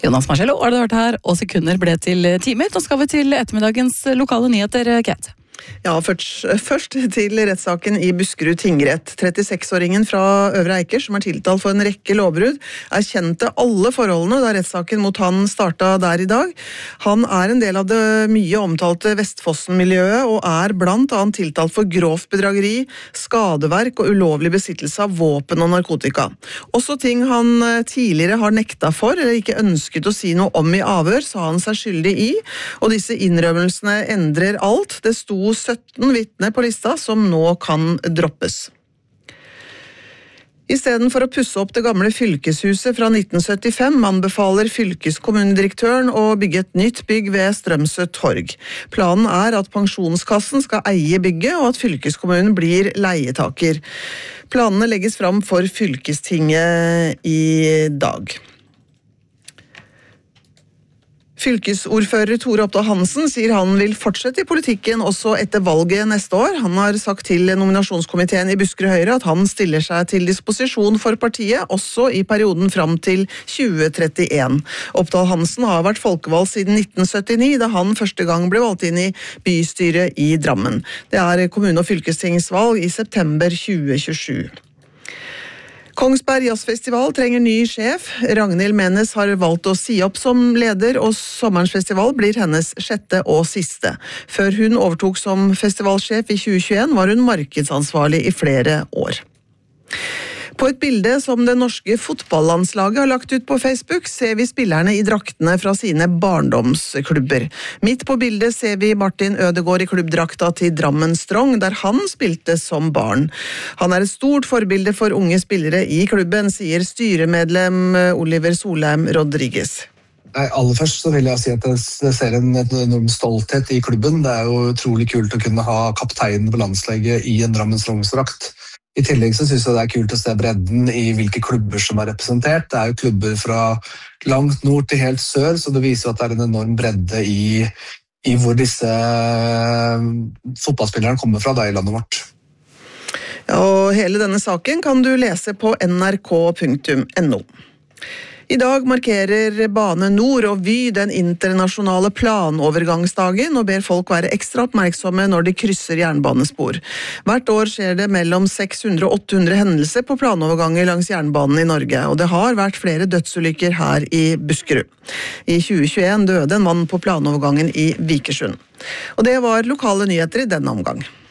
Jonas Marcello, har du hørt her, og sekunder ble til timer. Nå skal vi til ettermiddagens lokale nyheter, Kate. Ja, først til rettssaken i Buskerud tingrett. 36-åringen fra Øvre Eiker, som er tiltalt for en rekke lovbrudd, erkjente alle forholdene da rettssaken mot han startet der i dag. Han er en del av det mye omtalte Vestfossen-miljøet, og er blant annet tiltalt for grovt bedrageri, skadeverk og ulovlig besittelse av våpen og narkotika. Også ting han tidligere har nekta for, eller ikke ønsket å si noe om i avhør, sa han seg skyldig i, og disse innrømmelsene endrer alt. Det sto 17 vitner på lista som nå kan droppes. I stedet for å pusse opp det gamle fylkeshuset fra 1975, anbefaler fylkeskommunedirektøren å bygge et nytt bygg ved Strømsø torg. Planen er at pensjonskassen skal eie bygget, og at fylkeskommunen blir leietaker. Planene legges fram for fylkestinget i dag. Fylkesordfører Tore Opdal Hansen sier han vil fortsette i politikken også etter valget neste år. Han har sagt til nominasjonskomiteen i Buskerud Høyre at han stiller seg til disposisjon for partiet, også i perioden fram til 2031. Opdal Hansen har vært folkevalgt siden 1979, da han første gang ble valgt inn i bystyret i Drammen. Det er kommune- og fylkestingsvalg i september 2027. Kongsberg Jazzfestival trenger ny sjef. Ragnhild Menes har valgt å si opp som leder, og sommerens festival blir hennes sjette og siste. Før hun overtok som festivalsjef i 2021, var hun markedsansvarlig i flere år. På et bilde som det norske fotballandslaget har lagt ut på Facebook, ser vi spillerne i draktene fra sine barndomsklubber. Midt på bildet ser vi Martin Ødegaard i klubbdrakta til Drammen Strong, der han spilte som barn. Han er et stort forbilde for unge spillere i klubben, sier styremedlem Oliver Solheim Rodriguez. Aller først så vil jeg si at jeg ser en enorm stolthet i klubben. Det er jo utrolig kult å kunne ha kapteinen på landslaget i en Drammen Strongs-drakt. I tillegg så synes jeg det er kult å se bredden i hvilke klubber som er representert. Det er jo klubber fra langt nord til helt sør, så det viser at det er en enorm bredde i hvor disse fotballspillerne kommer fra da i landet vårt. Ja, og hele denne saken kan du lese på nrk.no. I dag markerer Bane Nor og Vy den internasjonale planovergangsdagen og ber folk være ekstra oppmerksomme når de krysser jernbanespor. Hvert år skjer det mellom 600 og 800 hendelser på planoverganger langs jernbanen i Norge, og det har vært flere dødsulykker her i Buskerud. I 2021 døde en mann på planovergangen i Vikersund. Og det var lokale nyheter i denne omgang.